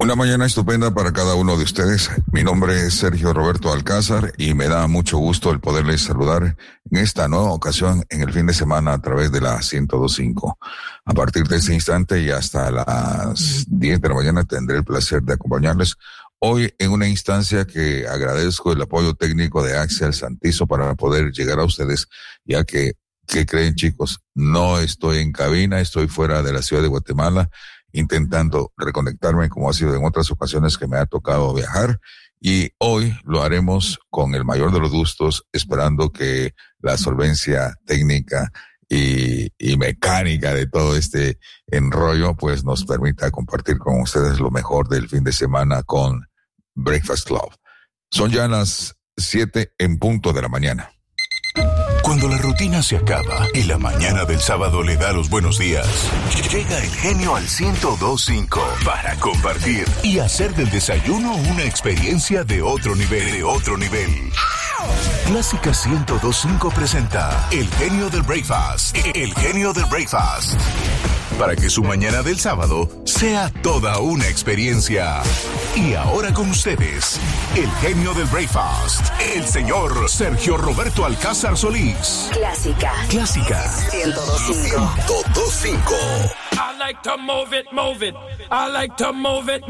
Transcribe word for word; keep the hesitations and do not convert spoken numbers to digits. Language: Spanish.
Una mañana estupenda para cada uno de ustedes. Mi nombre es Sergio Roberto Alcázar y me da mucho gusto el poderles saludar en esta nueva ocasión en el fin de semana a través de la ciento dos punto cinco. A partir de este instante y hasta las diez de la mañana tendré el placer de acompañarles hoy en una instancia que agradezco el apoyo técnico de Axel Santizo para poder llegar a ustedes, ya que, ¿qué creen, chicos? No estoy en cabina, estoy fuera de la ciudad de Guatemala, intentando reconectarme como ha sido en otras ocasiones que me ha tocado viajar, y hoy lo haremos con el mayor de los gustos, esperando que la solvencia técnica y, y mecánica de todo este enrollo pues nos permita compartir con ustedes lo mejor del fin de semana con Breakfast Club. Son ya las siete en punto de la mañana. Cuando la rutina se acaba y la mañana del sábado le da los buenos días, llega el genio al ciento dos punto cinco para compartir y hacer del desayuno una experiencia de otro nivel, de otro nivel. Clásica ciento dos punto cinco presenta El Genio del Breakfast. El Genio del Breakfast. Para que su mañana del sábado sea toda una experiencia. Y ahora con ustedes, el Genio del Breakfast, el señor Sergio Roberto Alcázar Solís. Clásica. Clásica. ciento dos punto cinco. ciento dos punto cinco. I like to move it, move it. I like to move it.